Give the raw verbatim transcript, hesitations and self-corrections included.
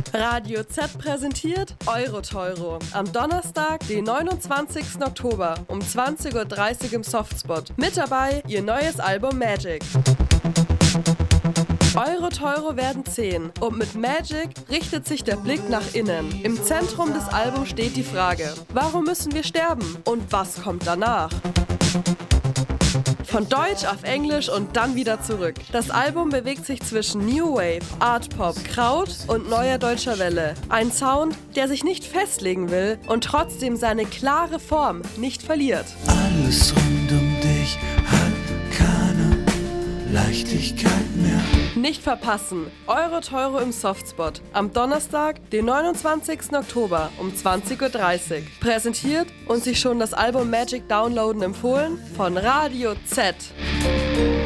Radio Z präsentiert Euro-Teuro. Am Donnerstag, den neunundzwanzigsten Oktober um zwanzig Uhr dreißig im Softspot. Mit dabei ihr neues Album Magic. Euro-Teuro werden zehn und mit Magic richtet sich der Blick nach innen. Im Zentrum des Albums steht die Frage: Warum müssen wir sterben und was kommt danach? Von Deutsch auf Englisch und dann wieder zurück. Das Album bewegt sich zwischen New Wave, Art Pop, Kraut und neuer deutscher Welle. Ein Sound, der sich nicht festlegen will und trotzdem seine klare Form nicht verliert. Alles rund um dich hat keine Leichtigkeit mehr. Nicht verpassen, Euro-Teuro im Softspot. Am Donnerstag, den neunundzwanzigsten Oktober um zwanzig Uhr dreißig. Präsentiert und sich schon das Album Magic downloaden empfohlen von Radio Z.